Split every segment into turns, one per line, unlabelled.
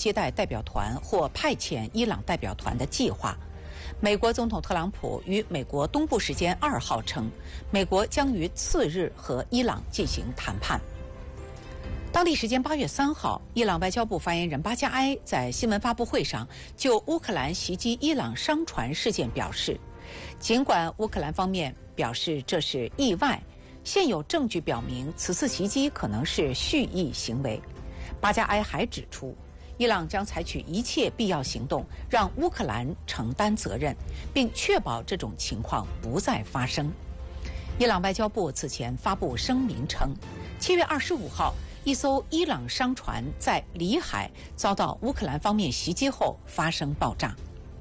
接待代表团或派遣伊朗代表团的计划。美国总统特朗普于美国东部时间2号称，美国将于次日和伊朗进行谈判。当地时间8月3号，伊朗外交部发言人巴加埃在新闻发布会上就乌克兰袭击伊朗商船事件表示，尽管乌克兰方面表示这是意外，现有证据表明此次袭击可能是蓄意行为。巴加埃还指出，伊朗将采取一切必要行动，让乌克兰承担责任，并确保这种情况不再发生。伊朗外交部此前发布声明称，7月25号，一艘伊朗商船在里海遭到乌克兰方面袭击后发生爆炸。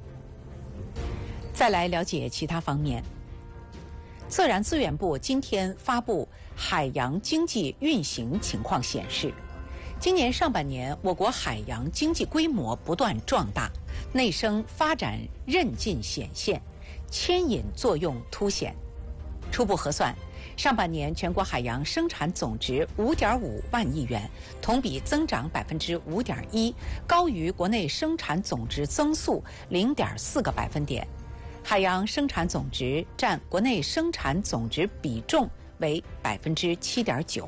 再来了解其他方面。自然资源部今天发布海洋经济运行情况显示，今年上半年我国海洋经济规模不断壮大，内生发展韧劲显现，牵引作用凸显。初步核算，上半年全国海洋生产总值5.5万亿元，同比增长5.1%，高于国内生产总值增速0.4个百分点。海洋生产总值占国内生产总值比重为7.9%。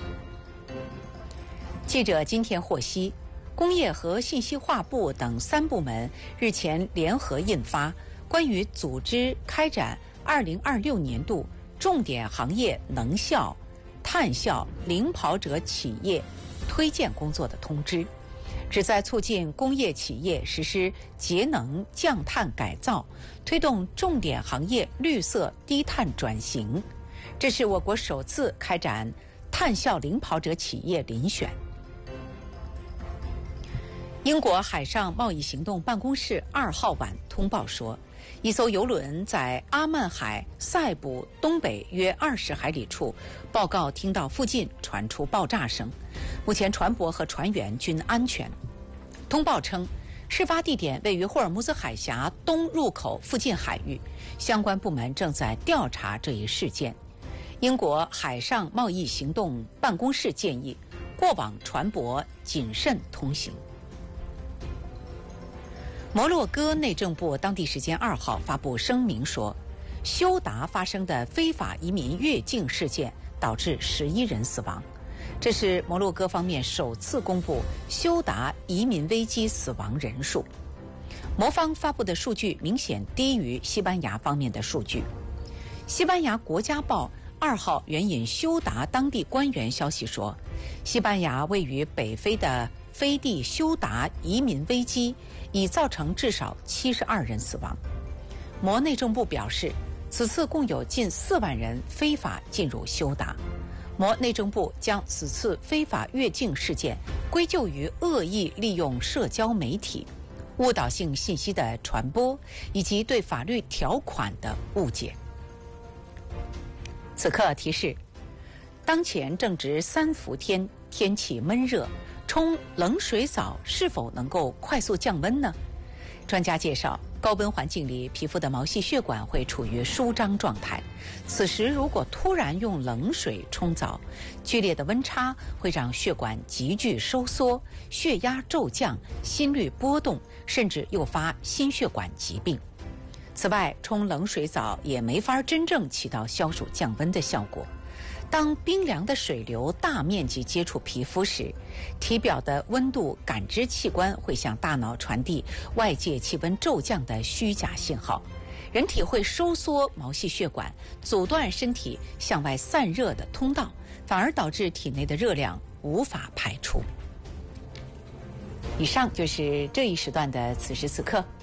记者今天获悉，工业和信息化部等3部门日前联合印发关于组织开展2026年度重点行业能效、碳效领跑者企业推荐工作的通知，旨在促进工业企业实施节能降碳改造，推动重点行业绿色低碳转型。这是我国首次开展碳效领跑者企业遴选。英国海上贸易行动办公室2号晚通报说，一艘邮轮在阿曼海塞浦东北约20海里处报告听到附近传出爆炸声，目前船舶和船员均安全。通报称，事发地点位于霍尔木兹海峡东入口附近海域，相关部门正在调查这一事件。英国海上贸易行动办公室建议，过往船舶谨慎通行。摩洛哥内政部当地时间2号发布声明说，休达发生的非法移民越境事件导致11人死亡，这是摩洛哥方面首次公布休达移民危机死亡人数。摩方发布的数据明显低于西班牙方面的数据。西班牙国家报2号援引休达当地官员消息说，西班牙位于北非的飞地休达移民危机已造成至少72人死亡。摩内政部表示，此次共有近4万人非法进入休达。摩内政部将此次非法越境事件归咎于恶意利用社交媒体、误导性信息的传播以及对法律条款的误解。此刻提示，当前正值3伏天，天气闷热，冲冷水澡是否能够快速降温呢？专家介绍，高温环境里皮肤的毛细血管会处于舒张状态，此时如果突然用冷水冲澡，剧烈的温差会让血管急剧收缩，血压骤降，心率波动，甚至诱发心血管疾病。此外，冲冷水澡也没法真正起到消暑降温的效果。当冰凉的水流大面积接触皮肤时，体表的温度感知器官会向大脑传递外界气温骤降的虚假信号，人体会收缩毛细血管，阻断身体向外散热的通道，反而导致体内的热量无法排出。以上就是这一时段的此时此刻。